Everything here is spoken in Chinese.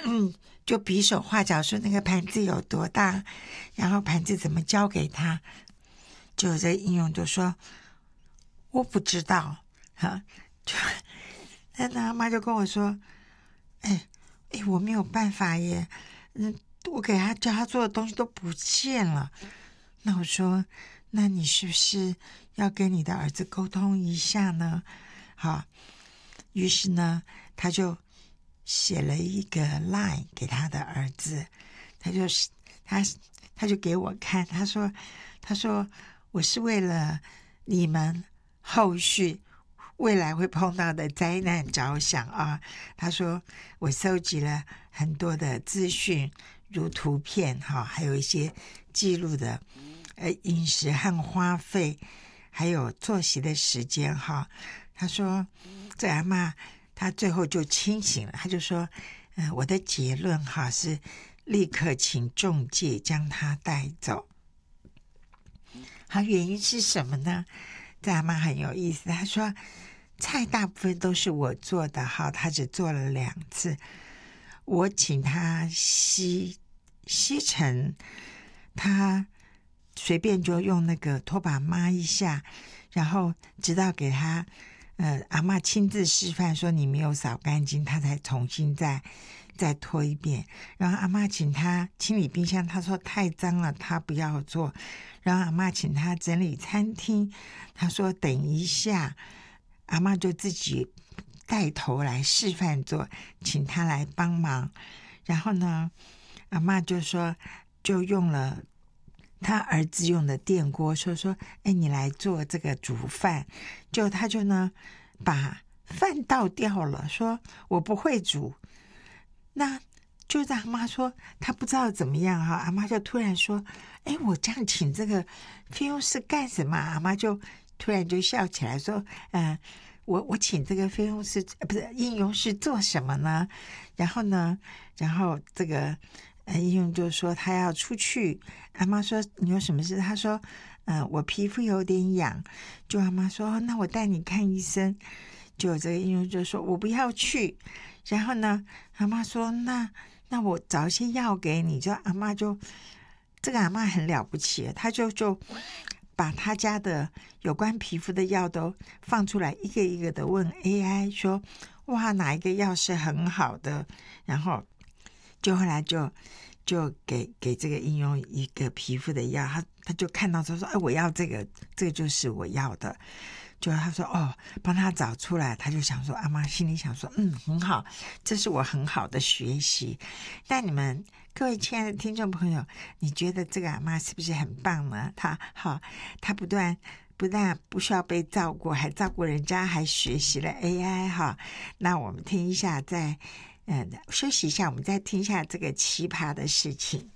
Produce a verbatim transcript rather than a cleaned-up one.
就比手画脚说那个盘子有多大，然后盘子怎么交给他。就这个应用就说我不知道啊，就那他妈就跟我说，哎哎，我没有办法耶，嗯，我给他叫他做的东西都不见了。那我说，那你是不是要跟你的儿子沟通一下呢？好，于是呢，他就写了一个 line 给他的儿子，他就他他就给我看，他说他说我是为了你们后续未来会碰到的灾难着想啊。他说我搜集了很多的资讯，如图片哈，还有一些记录的呃饮食和花费，还有作息的时间哈。他说这阿嬷他最后就清醒了，他就说嗯、呃，我的结论哈是立刻请仲介将他带走。好，原因是什么呢？这阿嬷很有意思，他说菜大部分都是我做的哈，他只做了两次，我请他吸吸尘，他随便就用那个拖把抹一下，然后直到给他呃阿嬷亲自示范说你没有扫干净，他才重新再再拖一遍。然后阿嬷请他清理冰箱，他说太脏了，他不要做。然后阿嬷请他整理餐厅，他说等一下，阿嬷就自己带头来示范做，请他来帮忙。然后呢，阿嬷就说就用了他儿子用的电锅，说说哎，你来做这个煮饭。就他就呢把饭倒掉了，说我不会煮。那就让阿妈说她不知道怎么样哈，阿妈就突然说哎，我这样请这个菲佣师干什么？阿妈就突然就笑起来说嗯、呃，我我请这个菲佣师呃不是应用师做什么呢？然后呢然后这个呃应用就说他要出去。阿妈说你有什么事？他说嗯、呃，我皮肤有点痒。就阿妈说那我带你看医生。就这个应用就说我不要去。然后呢阿妈说那那我找一些药给你。就阿妈就这个阿妈很了不起，她就就把她家的有关皮肤的药都放出来，一个一个的问 A I 说哇哪一个药是很好的，然后就后来就就给给这个应用一个皮肤的药，他他就看到他说哎我要这个，这个就是我要的。就他说哦帮他找出来，他就想说阿妈心里想说嗯很好，这是我很好的学习。那你们各位亲爱的听众朋友，你觉得这个阿妈是不是很棒呢？他好，他不断不但不需要被照顾，还照顾人家，还学习了 A I 哈。那我们听一下，再嗯休息一下，我们再听一下这个奇葩的事情。